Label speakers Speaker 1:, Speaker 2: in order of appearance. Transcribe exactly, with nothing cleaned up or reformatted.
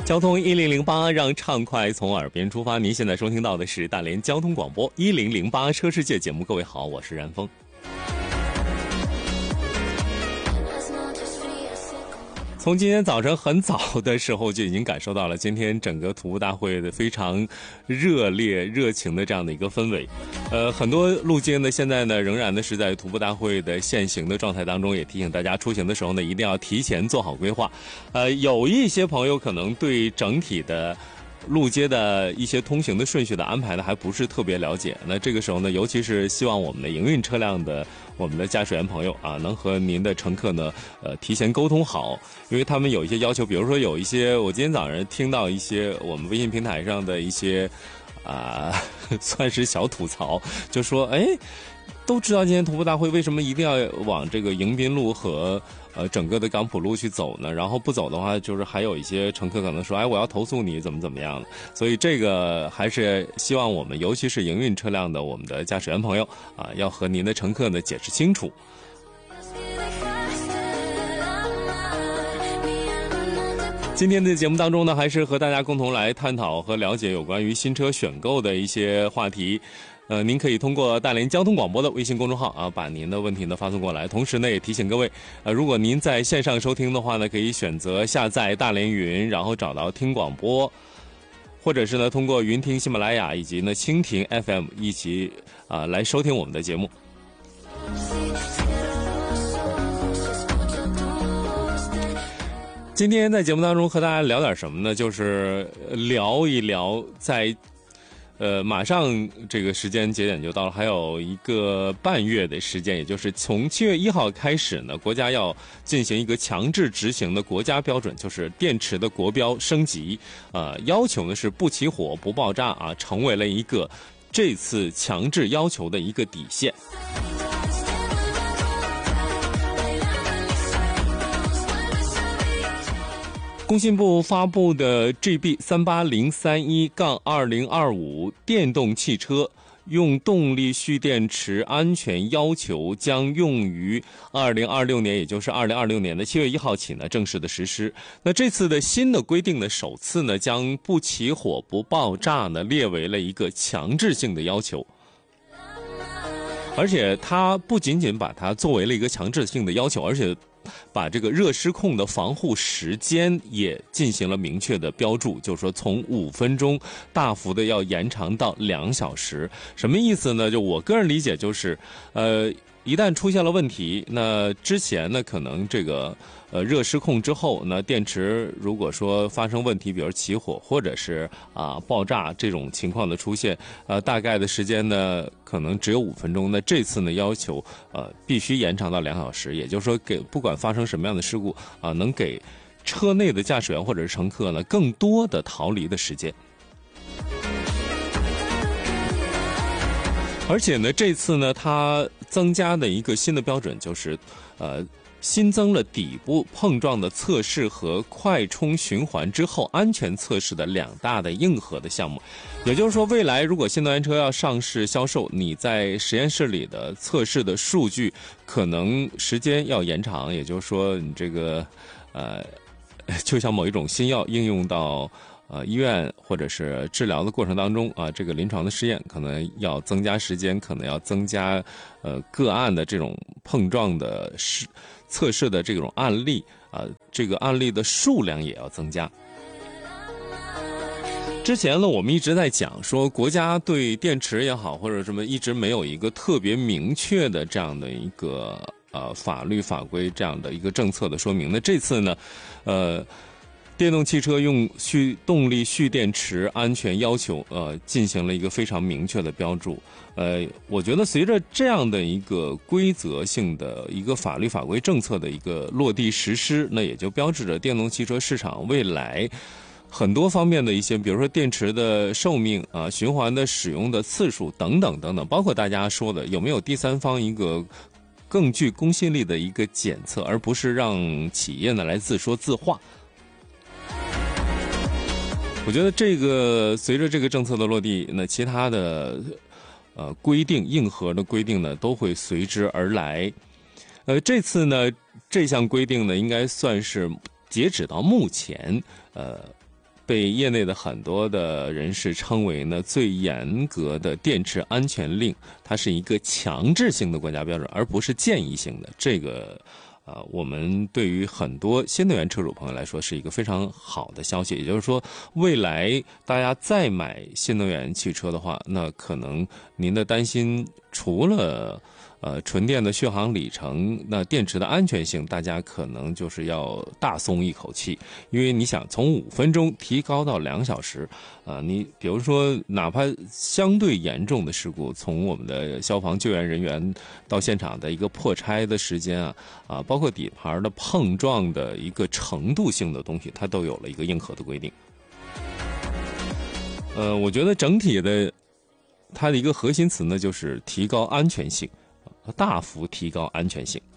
Speaker 1: 交通一零零八，让畅快从耳边出发。您现在收听到的是大连交通广播一零零八车世界节目。各位好，我是然峰。从今天早晨很早的时候就已经感受到了今天整个徒步大会的非常热烈热情的这样的一个氛围。呃，很多路街呢现在呢仍然的是在徒步大会的现行的状态当中，也提醒大家出行的时候呢一定要提前做好规划。呃，有一些朋友可能对整体的路街的一些通行的顺序的安排呢还不是特别了解，那这个时候呢尤其是希望我们的营运车辆的我们的驾驶员朋友啊能和您的乘客呢呃提前沟通好，因为他们有一些要求，比如说有一些我今天早上听到一些我们微信平台上的一些啊、呃、算是小吐槽，就说哎都知道今天徒步大会为什么一定要往这个迎宾路和呃整个的港浦路去走呢？然后不走的话，就是还有一些乘客可能说，哎，我要投诉你怎么怎么样的。所以这个还是希望我们，尤其是营运车辆的我们的驾驶员朋友啊，要和您的乘客呢解释清楚。今天的节目当中呢，还是和大家共同来探讨和了解有关于新车选购的一些话题。呃，您可以通过大连交通广播的微信公众号啊，把您的问题呢发送过来。同时呢，也提醒各位，呃，如果您在线上收听的话呢，可以选择下载大连云，然后找到听广播，或者是呢通过云听、喜马拉雅以及呢蜻蜓 F M 一起啊、呃、来收听我们的节目。今天在节目当中和大家聊点什么呢？就是聊一聊在呃，马上这个时间节点就到了，还有一个半月的时间，也就是从七月一号开始呢，国家要进行一个强制执行的国家标准，就是电池的国标升级，呃，要求呢是不起火、不爆炸啊，成为了一个这次强制要求的一个底线。工信部发布的 G B 三八零三一杠二零二五电动汽车用动力蓄电池安全要求将用于二零二六年，也就是二零二六年的七月一号起呢正式的实施。那这次的新的规定呢，首次呢将不起火不爆炸呢列为了一个强制性的要求。而且它不仅仅把它作为了一个强制性的要求，而且把这个热失控的防护时间也进行了明确的标注，就是说从五分钟大幅的要延长到两小时。什么意思呢？就我个人理解就是，呃，一旦出现了问题，那之前呢可能这个呃热失控之后，那电池如果说发生问题，比如起火或者是啊、呃、爆炸这种情况的出现，呃大概的时间呢可能只有五分钟。那这次呢要求呃必须延长到两小时，也就是说给不管发生什么样的事故啊、呃，能给车内的驾驶员或者是乘客呢更多的逃离的时间。而且呢，这次呢，它增加的一个新的标准就是，呃，新增了底部碰撞的测试和快充循环之后安全测试的两大的硬核的项目。也就是说，未来如果新能源车要上市销售，你在实验室里的测试的数据可能时间要延长，也就是说，你这个，呃，就像某一种新药应用到。呃，医院或者是治疗的过程当中啊，这个临床的试验可能要增加时间，可能要增加呃个案的这种碰撞的试测试的这种案例啊，这个案例的数量也要增加。之前呢，我们一直在讲说，国家对电池也好，或者什么，一直没有一个特别明确的这样的一个呃法律法规这样的一个政策的说明。那这次呢，呃。电动汽车用蓄动力蓄电池安全要求，呃，进行了一个非常明确的标注。呃，我觉得随着这样的一个规则性的一个法律法规政策的一个落地实施，那也就标志着电动汽车市场未来很多方面的一些，比如说电池的寿命啊、循环的使用的次数等等等等，包括大家说的有没有第三方一个更具公信力的一个检测，而不是让企业呢来自说自话。我觉得这个随着这个政策的落地，那其他的呃规定硬核的规定呢都会随之而来。呃，这次呢这项规定呢应该算是截止到目前呃被业内的很多的人士称为呢最严格的电池安全令，它是一个强制性的国家标准，而不是建议性的。这个呃，我们对于很多新能源车主朋友来说是一个非常好的消息。也就是说，未来大家再买新能源汽车的话，那可能您的担心除了呃，纯电的续航里程，那电池的安全性，大家可能就是要大松一口气，因为你想从五分钟提高到两小时，啊、呃，你比如说哪怕相对严重的事故，从我们的消防救援人员到现场的一个破拆的时间啊，啊，包括底盘的碰撞的一个程度性的东西，它都有了一个硬核的规定。呃，我觉得整体的它的一个核心词呢，就是提高安全性。大幅提高安全性。